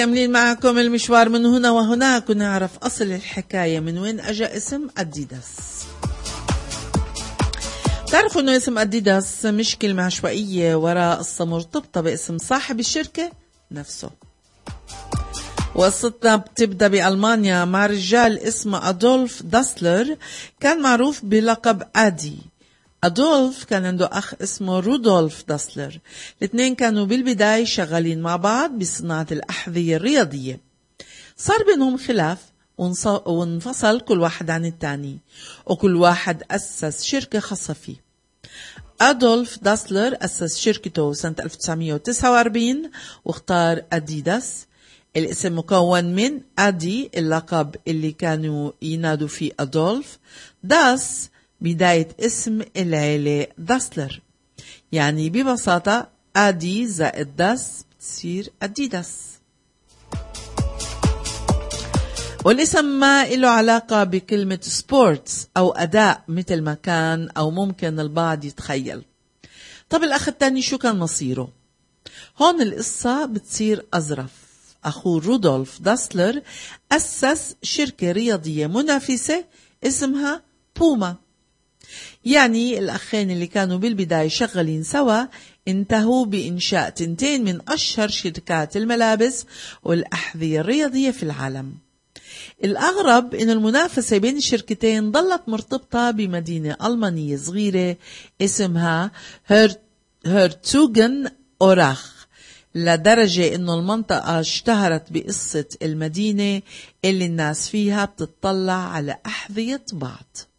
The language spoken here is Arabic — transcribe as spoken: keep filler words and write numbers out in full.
كملين معكم المشوار من هنا وهناك ونعرف أصل الحكاية من وين أجا اسم أديداس. تعرفوا أنه اسم أديداس مش كلمة عشوائية، وراء قصة مرتبطة باسم صاحب الشركة نفسه. وقصتنا بتبدأ بألمانيا مع رجال اسمه أدولف داسلر، كان معروف بلقب آدي. أدولف كان عنده أخ اسمه رودولف داسلر، الاثنين كانوا بالبداية شغالين مع بعض بصناعة الأحذية الرياضية. صار بينهم خلاف وانفصل كل واحد عن التاني، وكل واحد أسس شركة خاصة فيه. أدولف داسلر أسس شركته سنة ألف وتسعمية وتسعة وأربعين واختار أديداس. الاسم مكون من أدي اللقب اللي كانوا ينادوا فيه أدولف، داس بداية اسم العيلة داسلر، يعني ببساطة أدي زائد داس بتصير أديداس. والاسم ما له علاقة بكلمة سبورتس أو أداء مثل ما كان أو ممكن البعض يتخيل. طب الأخ التاني شو كان مصيره؟ هون القصة بتصير أزرف. أخوه رودولف داسلر أسس شركة رياضية منافسة اسمها بوما. يعني الأخين اللي كانوا بالبداية شغالين سوا انتهوا بإنشاء تنتين من أشهر شركات الملابس والأحذية الرياضية في العالم. الأغرب إن المنافسة بين الشركتين ظلت مرتبطة بمدينة ألمانية صغيرة اسمها هرتوغن أوراخ، لدرجة إنه المنطقة اشتهرت بقصة المدينة اللي الناس فيها بتطلع على أحذية بعض.